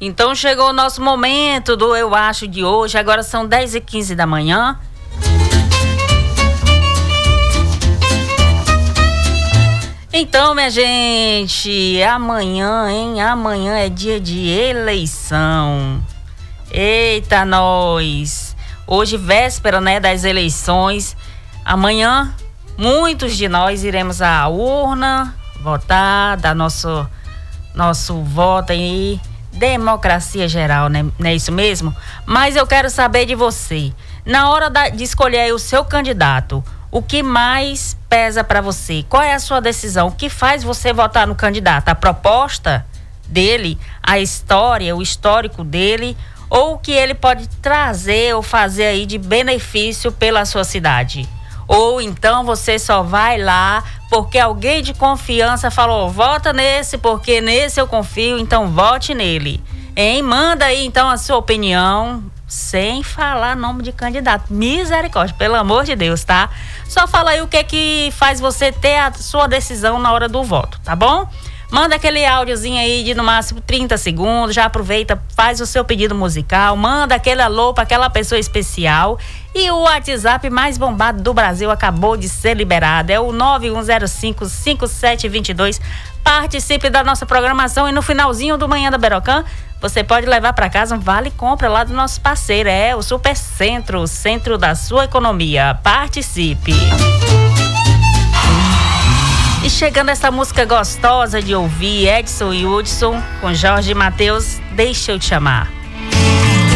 Então chegou o nosso momento do Eu Acho de hoje. Agora são 10h15 da manhã. Então, minha gente, amanhã, hein? Amanhã é dia de eleição. Eita, nós! Hoje, véspera, né, das eleições. Amanhã, muitos de nós iremos à urna votar, dar nosso voto aí. Democracia geral, né? Não é isso mesmo? Mas eu quero saber de você. Na hora de escolher aí o seu candidato, o que mais pesa para você? Qual é a sua decisão? O que faz você votar no candidato? A proposta dele, a história, o histórico dele, ou o que ele pode trazer ou fazer aí de benefício pela sua cidade? Ou então você só vai lá porque alguém de confiança falou, vota nesse porque nesse eu confio, então vote nele. Hein? Manda aí então a sua opinião, sem falar nome de candidato. Misericórdia, pelo amor de Deus, tá? Só fala aí o que é que faz você ter a sua decisão na hora do voto, tá bom? Manda aquele áudiozinho aí de no máximo 30 segundos, já aproveita, faz o seu pedido musical, manda aquele alô para aquela pessoa especial. E o WhatsApp mais bombado do Brasil acabou de ser liberado, é o 91055722. Participe da nossa programação e no finalzinho do Manhã da Berocã, você pode levar para casa um vale compra lá do nosso parceiro, o Supercentro, o centro da sua economia. Participe! E chegando essa música gostosa de ouvir, Edson e Hudson, com Jorge e Mateus, Deixa Eu Te Amar.